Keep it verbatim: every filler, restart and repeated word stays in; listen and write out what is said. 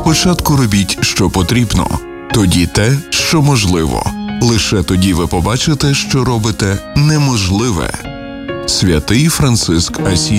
Спочатку робіть, що потрібно, тоді те, що можливо. Лише тоді ви побачите, що робите неможливе. Святий Франциск Асісі.